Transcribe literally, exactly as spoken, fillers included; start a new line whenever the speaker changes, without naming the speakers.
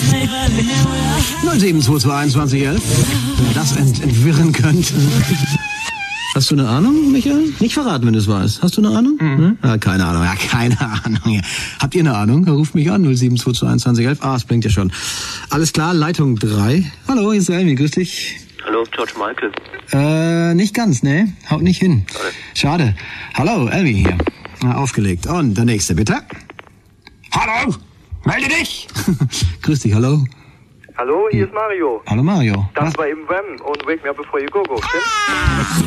null sieben zwei zwei einundzwanzig elf. Wer das ent entwirren könnte. Hast du eine Ahnung, Michael? Nicht verraten, wenn du es weißt. Hast du eine Ahnung? Mhm. Ja, keine Ahnung. Ja, keine Ahnung. Ja. Habt ihr eine Ahnung? Ruft mich an. null sieben zwei zwei einundzwanzig elf. Ah, es blinkt ja schon. Alles klar, Leitung drei. Hallo, hier ist Elmi. Grüß dich.
Hallo, George Michael.
Äh, nicht ganz, ne? Haut nicht hin. Schade. Hallo, Elmi hier. Na, aufgelegt. Und der nächste, bitte. Hallo! Melde dich! Grüß dich, hallo.
Hallo, hier ist Mario.
Hallo, Mario.
Das
Was?
war eben Wham und Wake Me Up Before You Go Go, stimmt?